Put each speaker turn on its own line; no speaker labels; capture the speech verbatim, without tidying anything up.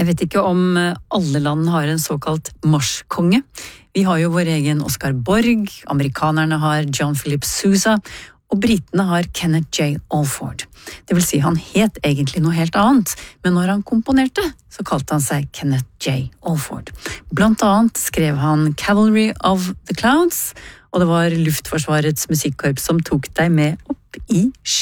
vet ikke om alle land har en såkalt marskonge. Vi har jo vår egen Oscar Borg, amerikanerne har John Philip Sousa, og britene har Kenneth J. Alford. Det vil si, han het egentlig noe helt annet, men når han komponerte, så kalte han seg Kenneth J. Alford. Blant annet skrev han Cavalry of the Clouds, og det var Luftforsvarets musikkorps som tok deg med opp i